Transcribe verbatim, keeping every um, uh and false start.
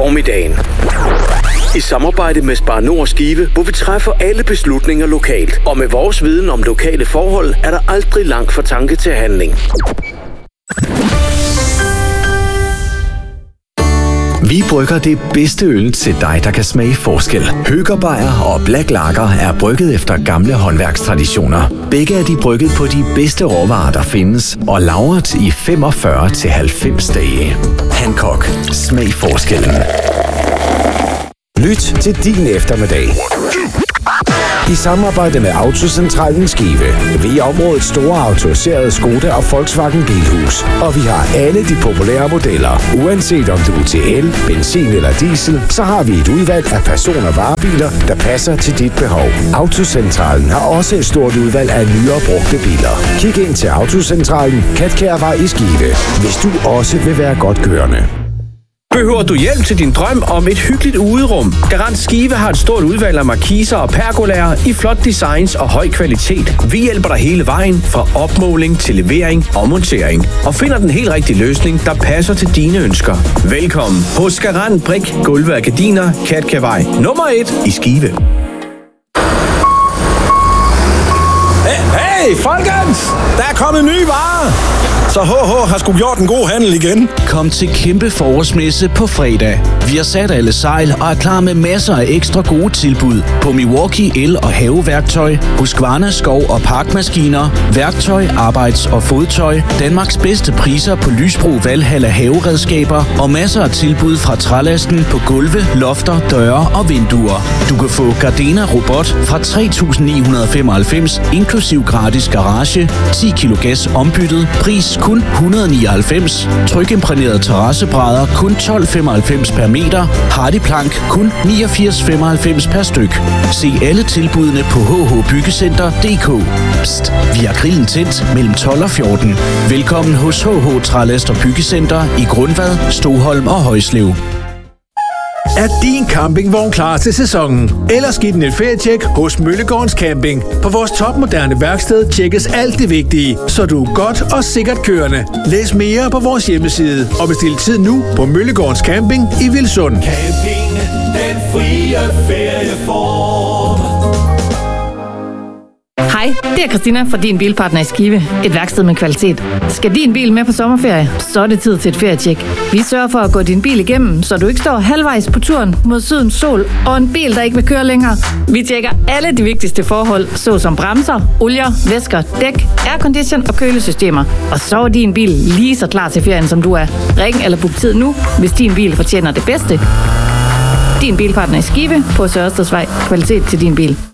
formiddagen. I samarbejde med Spar Nord Skive, hvor vi træffer alle beslutninger lokalt. Og med vores viden om lokale forhold, er der aldrig langt fra tanke til handling. Vi brygger det bedste øl til dig, der kan smage forskel. Høger Beyer og Black Lager er brygget efter gamle håndværkstraditioner. Begge er de brygget på de bedste råvarer, der findes, og lagret i femogfyrre til halvfems dage. Hancock. Smag forskellen. Lyt til din eftermiddag. I samarbejde med Autocentralen Skive. Vi er områdets store autoriserede Skoda og Volkswagen Bilhus. Og vi har alle de populære modeller. Uanset om du er til el, benzin eller diesel, så har vi et udvalg af person- og varebiler, der passer til dit behov. Autocentralen har også et stort udvalg af nyere brugte biler. Kig ind til Autocentralen, Katkærvej i Skive, hvis du også vil være godt kørende. Behøver du hjælp til din drøm om et hyggeligt uderum? Garant Skive har et stort udvalg af markiser og pergolaer i flot designs og høj kvalitet. Vi hjælper dig hele vejen fra opmåling til levering og montering. Og finder den helt rigtige løsning, der passer til dine ønsker. Velkommen hos Garant Brik, Gulve og Gardiner, Katkærvej nummer et i Skive. Hey, hey, folkens! Der er kommet nye varer! Så H H har sgu gjort en god handel igen. Kom til kæmpe forårsmesse på fredag. Vi har sat alle sejl og er klar med masser af ekstra gode tilbud på Milwaukee el- og haveværktøj, Husqvarna skov- og parkmaskiner, værktøj, arbejds- og fodtøj, Danmarks bedste priser på Lysbro Valhalla haveredskaber og masser af tilbud fra trælasten på gulve, lofter, døre og vinduer. Du kan få Gardena Robot fra tre tusind ni hundrede femoghalvfems inklusiv gratis garage, ti kilo gas ombyttet, pris kun et hundrede nioghalvfems, trykimprægnerede terrassebrædder kun tolv femoghalvfems per meter, partyplank kun niogfirs femoghalvfems per styk. Se alle tilbudene på h h byggecenter punktum d k. Psst, vi har grillen tændt mellem tolv og fjorten. Velkommen hos H H Trælast og Byggecenter i Grundvad, Stoholm og Højslev. Er din campingvogn klar til sæsonen? Ellers giv den et ferietjek hos Møllegårdens Camping. På vores topmoderne værksted tjekkes alt det vigtige, så du er godt og sikkert kørende. Læs mere på vores hjemmeside og bestil tid nu på Møllegårdens Camping i Vilsund. Camping, den frie ferieform. Hej, det er Christina fra Din Bilpartner i Skive. Et værksted med kvalitet. Skal din bil med på sommerferie, så er det tid til et ferietjek. Vi sørger for at gå din bil igennem, så du ikke står halvvejs på turen mod sydens sol og en bil, der ikke vil køre længere. Vi tjekker alle de vigtigste forhold, såsom bremser, olier, væsker, dæk, aircondition og kølesystemer. Og så er din bil lige så klar til ferien, som du er. Ring eller book tid nu, hvis din bil fortjener det bedste. Din Bilpartner i Skive på Sørstedvej. Kvalitet til din bil.